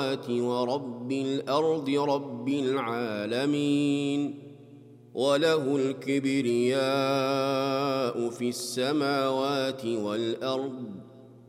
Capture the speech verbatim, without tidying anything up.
ورب الأرض رب العالمين. وله الكبرياء في السماوات والأرض